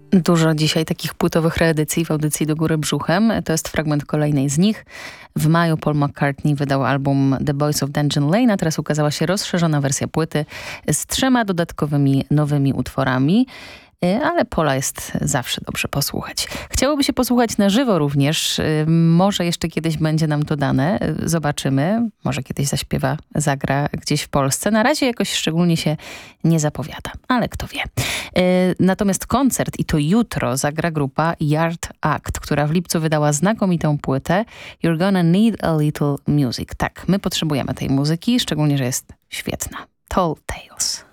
Dużo dzisiaj takich płytowych reedycji w audycji Do Góry Brzuchem. To jest fragment kolejnej z nich. W maju Paul McCartney wydał album The Boys of Dungeon Lane, a teraz ukazała się rozszerzona wersja płyty z 3 dodatkowymi nowymi utworami. Ale Paula jest zawsze dobrze posłuchać. Chciałoby się posłuchać na żywo również. Może jeszcze kiedyś będzie nam to dane. Zobaczymy. Może kiedyś zaśpiewa, zagra gdzieś w Polsce. Na razie jakoś szczególnie się nie zapowiada, ale kto wie. Natomiast koncert, i to jutro, zagra grupa Yard Act, która w lipcu wydała znakomitą płytę You're Gonna Need a Little Music. Tak, my potrzebujemy tej muzyki, szczególnie, że jest świetna. Tall Tales.